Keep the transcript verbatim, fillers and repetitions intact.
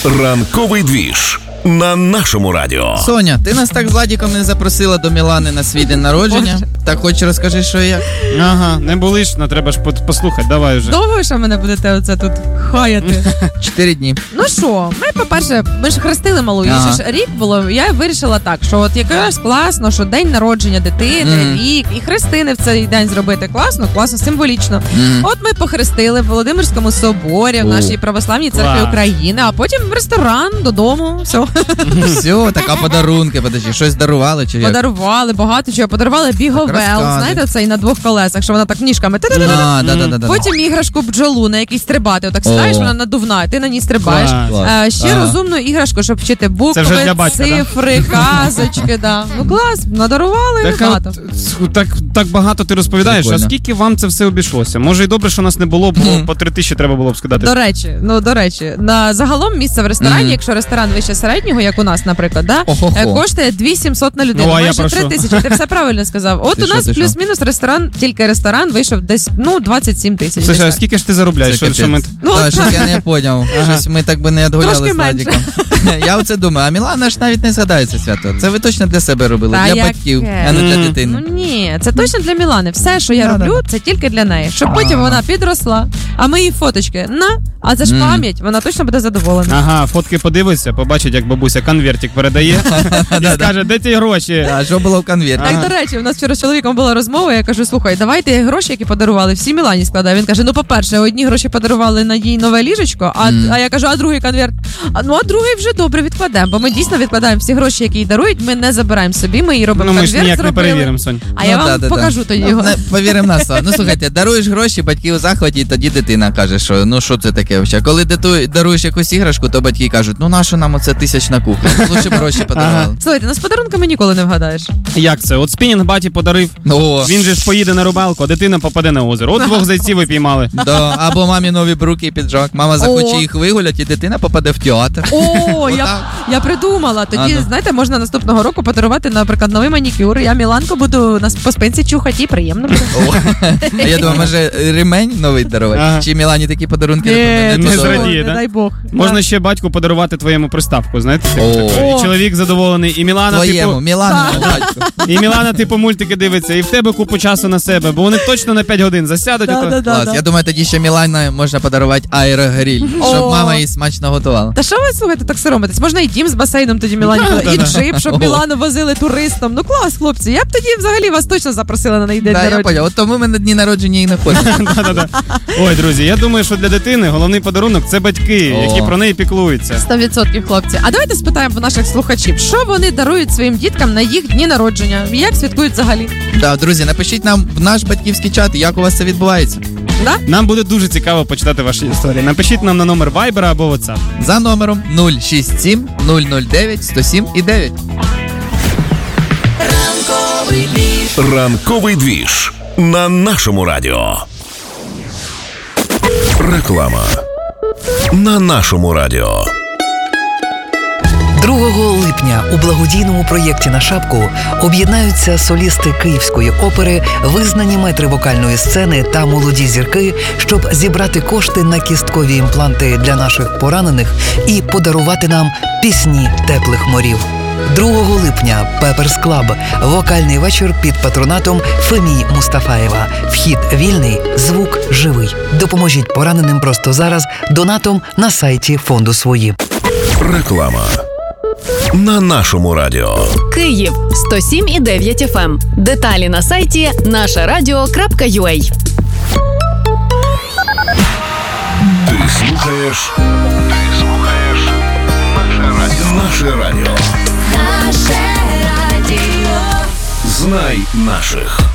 Ранковий двіж на нашому радіо. Соня, ти нас так з Владіком не запросила до Мілани на свій день народження. Так хоч розкажи, що і як. Ага, не були ж, ну треба ж послухати, давай вже. Довго що мене будете оце тут хаяти? Чотири дні. Ну що, ми, по-перше, ми ж хрестили малу, їй Ага. ж рік було, я вирішила так, що от якраз класно, що день народження дитини, Мгм. рік, і хрестини в цей день зробити класно, класно, символічно. Мгм. От ми похрестили в Володимирському соборі, в О. нашій православній церкві Клас. України, а потім в ресторан, додому, все. Все, така подарунки, подожди, щось дарували чи як? Подарували багато чого, подарували біговел, розказуй. знаєте, цей на двох колесах, що вона так ніжками. А, да, да, да, да. Потім іграшку бджолу, на якій стрибати. Отак сідаєш, О. вона надувна, ти на ній стрибаєш. Клас. Клас. Е, ще Ага. розумну іграшку, щоб вчити букви, Це вже для батька, да? цифри, казочки. Да. Ну клас, надарували Так, багато. от, так, так багато ти розповідаєш, Прикольно. а скільки вам це все обійшлося? Може і добре, що нас не було, бо Мгм. по три тисячі треба було б скидати. До речі, ну до речі, на загалом місце в ресторані, Мгм. якщо ресторан вище середнього, як у нас, наприклад, да, Охо-хо. е, коштує дві тисячі сімсот на людину. Ну, а я майже про три що? тисячі. Ти все правильно сказав. От Ти у що, нас ти що? плюс-мінус ресторан, тільки ресторан вийшов десь ну двадцять сім тисяч. Слушай, а десь так. скільки ж ти заробляєш? Це Що, що ми... капець. Ну, Та, от щось я не поняв. Ага. Щось ми так би не відгуляли Трошки з Владіком. Я оце думаю, а Мілана ж навіть не згадає це свято. Це ви точно для себе робили, Та для яке? батьків, а не для Мгм. дитини. Ну ні, це точно для Мілани. Все, що я Да, роблю, да. це тільки для неї. Щоб потім Ага. вона підросла, а мої фоточки на, а це ж Мгм. пам'ять, вона точно буде задоволена. Ага, фотки подивиться, побачить, як бабуся конвертик передає і скаже, де ті гроші? А що було в конверті? Так, до речі, у нас вчора з чоловіком була розмова, я кажу, слухай, давайте гроші, які подарували, всі Мілані складаю. Він каже, ну, по-перше, одні гроші подарували на їй нове ліжечко, а, Мгм. а я кажу, а другий конверт? А, ну, а другий вже добре відкладемо, бо ми дійсно відкладаємо всі гроші, які їй дарують, ми не забираємо собі, ми її робимо Ну ми ж конверт, ніяк не зробили. перевіримо, Сонь. А я Ну, вам да, да, да. покажу тоді Ну, його. не, повіримо на слово. Ну слухайте, даруєш гроші, батьки у захваті, і тоді дитина каже, що ну що це таке взагалі. Коли диту, даруєш якусь іграшку, то батьки кажуть, ну нащо нам оце тисячна кухня? Лучше б гроші подарували. Слухайте, ну з подарунками ніколи не вгадаєш. Як це? От спінінг баті подарив, О, він же ж поїде на рибалку, а дитина попаде на озеро. От двох зайців ви піймали. да, або мамі нові бруки і піджак. Мама захоче О. їх вигулять, і дитина попаде в театр. О, я, Отак. я придумала. Тоді, А, ну. знаєте, можна наступного року подарувати, наприклад, новий манікюр. Я Міланку буду на по спинці чухати, і приємно буде. О. А я думаю, може ремень новий дарувати? Ага. Чи Мілані такі подарунки Ні, не не ти що, подобаються? зрадіє, не да? дай Бог. Можна Да. ще батьку подарувати твоєму приставку, знаєте? О. І О. чоловік задоволений, і Мілана, Твоєму, типу, Мілана, батько. і Мілана, типу, мультики дивиться, і в тебе купу часу на себе, бо вони точно на п'ять годин засядуть. Да, ото. да, да, Клас. да. Я думаю, тоді ще Мілана можна подарувати аерогриль, щоб О. мама її смачно готувала. Та що ви слухайте, так соромитесь? Можна і дім з басейном тоді Мілані, і джип, щоб О. Мілану возили туристом. Ну клас, хлопці. Я б тоді взагалі вас точно запросила на неї день Да, я народження. поняв. От тому ми на дні народження і не ходимо. Да-да-да. Ой, друзі, я думаю, що для дитини головний подарунок це батьки, О. які про неї піклуються. Сто відсотків, хлопці. А давайте спитаємо в наших слухачів, що вони дарують своїм діткам на їх дні народження? І як святкують взагалі? Да, друзі, напишіть нам в наш батьківський чат, як у вас це відбувається. Да? Нам буде дуже цікаво почитати ваші історії. Напишіть нам на номер Viber або WhatsApp. За номером нуль шість сім нуль нуль дев'ять сто сім і дев'ять. Ранковий двіж на нашому радіо. Реклама на нашому радіо. другого липня у благодійному проєкті «На шапку» об'єднаються солісти Київської опери, визнані метри вокальної сцени та молоді зірки, щоб зібрати кошти на кісткові імпланти для наших поранених і подарувати нам пісні теплих морів. другого липня Пеперс Клаб. Вокальний вечір під патронатом Фемії Мустафаєва. Вхід вільний, звук живий. Допоможіть пораненим просто зараз донатом на сайті фонду «Свої». Реклама на нашому радіо. Київ сто сім і дев'ять еф ем. Деталі на сайті наше радіо крапка ю а. Ти слухаєш? Ти слухаєш наше радіо. Наше радіо. Наше радіо. Знай наших.